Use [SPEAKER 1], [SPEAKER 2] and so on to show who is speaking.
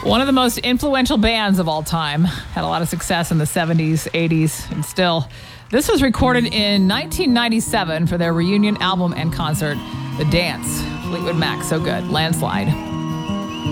[SPEAKER 1] One of the most influential bands of all time. Had a lot of success in the 70s, 80s, and still. This was recorded in 1997 for their reunion album and concert, The Dance. Fleetwood Mac, so good. Landslide.